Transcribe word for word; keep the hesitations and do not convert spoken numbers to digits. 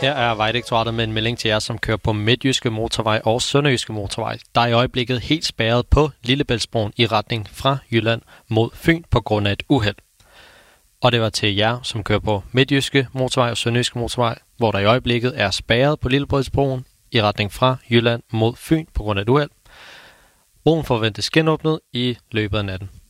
Her er Vejdirektoratet med en melding til jer, som kører på Midtjyske Motorvej og Sønderjyske Motorvej. Der er i øjeblikket helt spærret på Lillebæltsbroen i retning fra Jylland mod Fyn på grund af et uheld. Og det var til jer, som kører på Midtjyske Motorvej og Sønderjyske Motorvej, hvor der i øjeblikket er spærret på Lillebæltsbroen i retning fra Jylland mod Fyn på grund af et uheld. Broen forventes genåbnet i løbet af natten.